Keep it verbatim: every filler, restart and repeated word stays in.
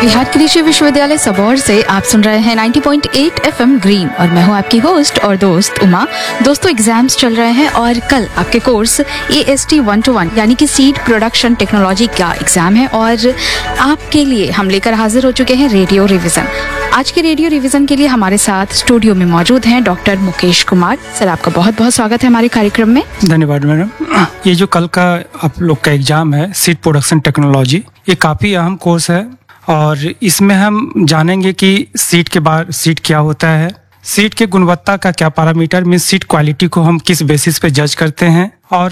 बिहार कृषि विश्वविद्यालय सबौर से आप सुन रहे हैं नब्बे पॉइंट आठ एफएम ग्रीन और मैं हूं आपकी होस्ट और दोस्त उमा। दोस्तों, एग्जाम्स चल रहे हैं और कल आपके course A S T one two one यानी कि सीड प्रोडक्शन टेक्नोलॉजी का एग्जाम है और आपके लिए हम लेकर हाजिर हो चुके हैं रेडियो रिवीजन। आज के रेडियो रिवीजन के लिए हमारे साथ स्टूडियो में मौजूद हैं डॉक्टर मुकेश कुमार। सर, आपका बहुत बहुत स्वागत है हमारे कार्यक्रम में। धन्यवाद मैडम। ये जो कल का आप लोग का एग्जाम है सीड प्रोडक्शन टेक्नोलॉजी, ये काफ़ी अहम कोर्स है और इसमें हम जानेंगे कि सीड के बाद सीड क्या होता है, सीड के गुणवत्ता का क्या पैरामीटर मीन सीड क्वालिटी को हम किस बेसिस पे जज करते हैं,